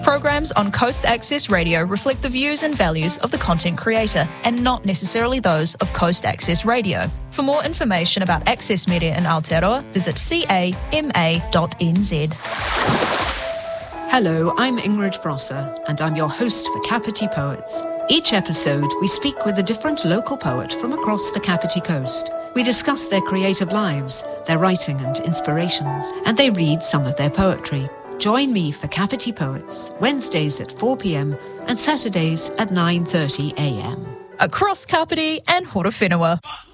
Programs on Coast Access Radio reflect the views and values of the content creator and not necessarily those of Coast Access Radio. For more information about Access Media in Aotearoa, visit cama.nz. Hello, I'm Ingrid Brosser, and I'm your host for Kapiti Poets. Each episode, we speak with a different local poet from across the Kapiti Coast. We discuss their creative lives, their writing and inspirations, and they read some of their poetry. Join me for Kapiti Poets, Wednesdays at 4 p.m. and Saturdays at 9:30 a.m. Across Kapiti and Horowhenua.